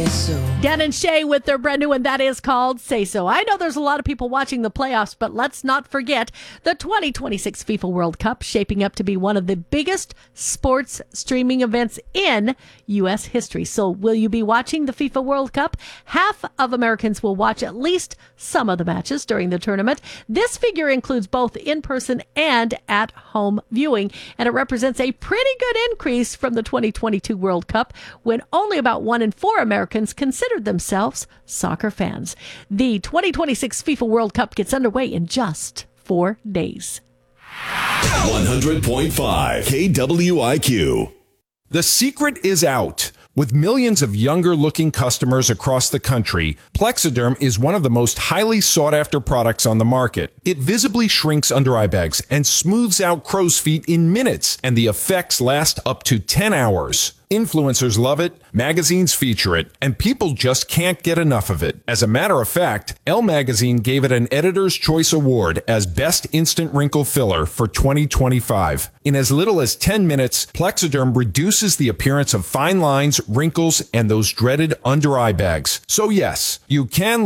Dan and Shay with their brand new, and that is called Say So. I know there's a lot of people watching the playoffs, but let's not forget the 2026 FIFA World Cup, shaping up to be one of the biggest sports streaming events in U.S. history. So will you be watching the FIFA World Cup? Half of Americans will watch at least some of the matches during the tournament. This figure includes both in-person and at-home viewing, and it represents a pretty good increase from the 2022 World Cup, when only about 1 in 4 Americans considered themselves soccer fans. The 2026 FIFA World Cup gets underway in just 4 days. 100.5 KWIQ. The secret is out. With millions of younger-looking customers across the country, Plexaderm is one of the most highly sought-after products on the market. It visibly shrinks under-eye bags and smooths out crow's feet in minutes, and the effects last up to 10 hours. Influencers love it, magazines feature it, and people just can't get enough of it. As a matter of fact, Elle Magazine gave it an Editor's Choice Award as Best Instant Wrinkle Filler for 2025. In as little as 10 minutes, Plexaderm reduces the appearance of fine lines, wrinkles, and those dreaded under-eye bags. So yes, you can